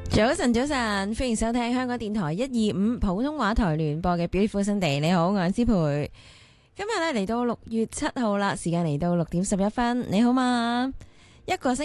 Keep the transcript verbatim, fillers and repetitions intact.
早晨，早晨，歡迎收聽香港電台一二五普通話台聯播嘅 Beautiful Sunday。你好，我係思培。今日咧嚟到六月七號啦，時間嚟到六點十一分。你好嘛？一個星